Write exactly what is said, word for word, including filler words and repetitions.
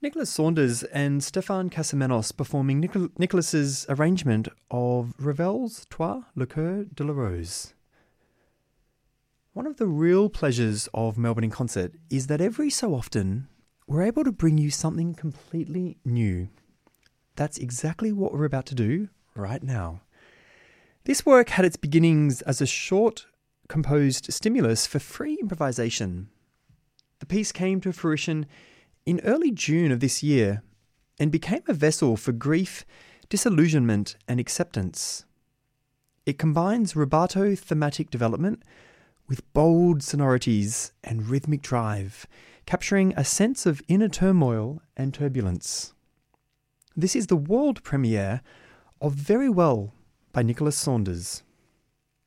Nicholas Saunders and Stefan Casamenos performing Nichol- Nicholas's arrangement of Ravel's Trois Liqueurs de la Rose. One of the real pleasures of Melbourne in Concert is that every so often we're able to bring you something completely new. That's exactly what we're about to do right now. This work had its beginnings as a short composed stimulus for free improvisation. The piece came to fruition in early June of this year and became a vessel for grief, disillusionment and acceptance. It combines rubato thematic development with bold sonorities and rhythmic drive, capturing a sense of inner turmoil and turbulence. This is the world premiere of Very Well by Nicholas Saunders.